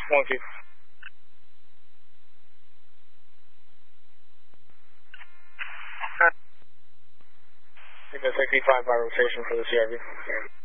1-2. Take the 65 by rotation for the CRV.